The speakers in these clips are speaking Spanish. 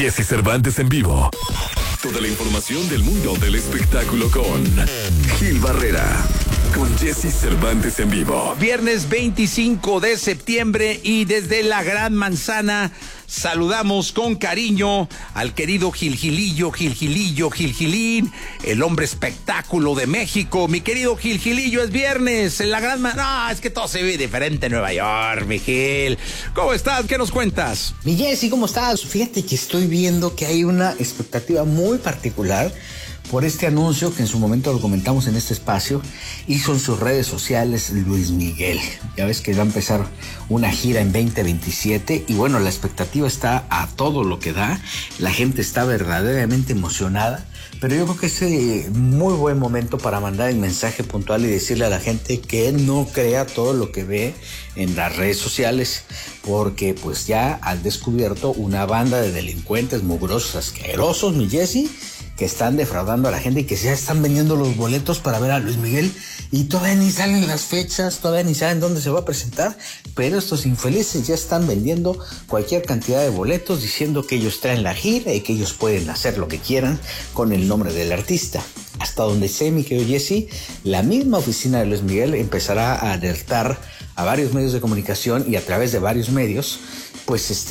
Jesse Cervantes en vivo. Toda la información del mundo del espectáculo con Gil Barrera. Con Jesse Cervantes en vivo. Viernes 25 de septiembre y desde la Gran Manzana saludamos con cariño al querido Gilgilillo, Gilgilín, el hombre espectáculo de México. Mi querido Gilgilillo, es viernes en la Gran Manzana. No, es que todo se ve diferente en Nueva York, mi Gil. ¿Cómo estás? ¿Qué nos cuentas? Mi Jessy, ¿cómo estás? Fíjate que estoy viendo que hay una expectativa muy particular por este anuncio que en su momento lo comentamos en este espacio, hizo en sus redes sociales Luis Miguel. Ya ves que va a empezar una gira en 2027 y bueno, la expectativa está a todo lo que da. La gente está verdaderamente emocionada, pero yo creo que es muy buen momento para mandar el mensaje puntual y decirle a la gente que no crea todo lo que ve en las redes sociales, porque pues ya han descubierto una banda de delincuentes mugrosos, asquerosos, mi Jessy, que están defraudando a la gente y que ya están vendiendo los boletos para ver a Luis Miguel y todavía ni salen las fechas, todavía ni saben dónde se va a presentar, pero estos infelices ya están vendiendo cualquier cantidad de boletos diciendo que ellos traen la gira y que ellos pueden hacer lo que quieran con el nombre del artista. Hasta donde sé, mi querido Jesse, la misma oficina de Luis Miguel empezará a alertar a varios medios de comunicación y a través de varios medios, pues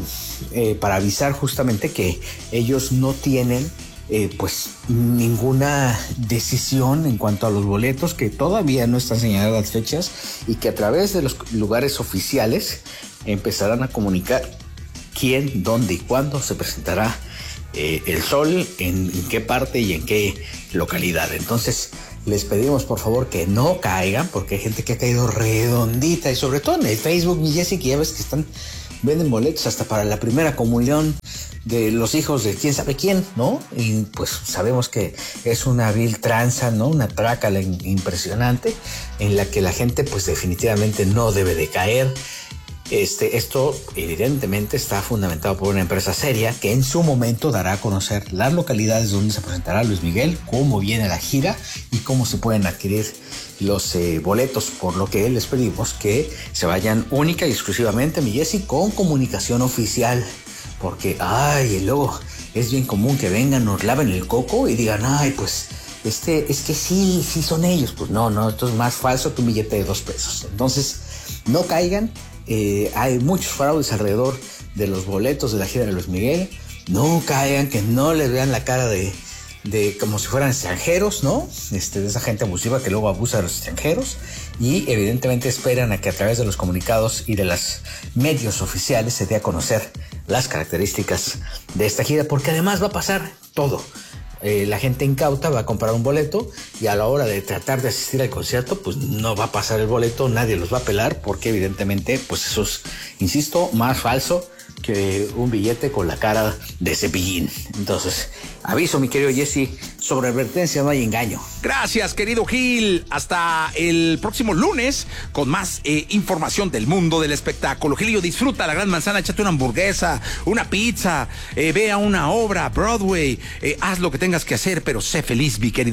para avisar justamente que ellos no tienen pues ninguna decisión en cuanto a los boletos, que todavía no están señaladas las fechas y que a través de los lugares oficiales empezarán a comunicar quién, dónde y cuándo se presentará el Sol, en qué parte y en qué localidad. Entonces les pedimos por favor que no caigan, porque hay gente que ha caído redondita, y sobre todo en el Facebook, mi Jessy, que ya ves que venden boletos hasta para la primera comunión de los hijos de quién sabe quién, ¿no? Y pues sabemos que es una vil tranza, ¿no? Una trácala impresionante en la que la gente pues definitivamente no debe de caer. Esto evidentemente está fundamentado por una empresa seria que en su momento dará a conocer las localidades donde se presentará Luis Miguel, cómo viene la gira y cómo se pueden adquirir los boletos, por lo que les pedimos que se vayan única y exclusivamente, mi Jessy, con comunicación oficial, porque luego es bien común que vengan, nos laven el coco y digan, pues es que sí son ellos. Pues no, esto es más falso que un billete de 2 pesos. Entonces no caigan. Hay muchos fraudes alrededor de los boletos de la gira de Luis Miguel. No caigan, que no les vean la cara de como si fueran extranjeros, ¿no? De esa gente abusiva que luego abusa de los extranjeros, y evidentemente esperan a que a través de los comunicados y de los medios oficiales se dé a conocer las características de esta gira, porque además va a pasar todo. La gente incauta va a comprar un boleto y a la hora de tratar de asistir al concierto, pues no va a pasar el boleto, nadie los va a pelar, porque evidentemente pues eso es, insisto, más falso que un billete con la cara de Cepillín. Entonces, aviso, mi querido Jesse, sobre advertencia no hay engaño. Gracias, querido Gil. Hasta el próximo lunes con más información del mundo del espectáculo. Gilillo, disfruta la Gran Manzana, échate una hamburguesa, una pizza, ve a una obra, Broadway, haz lo que tengas que hacer, pero sé feliz, mi querido.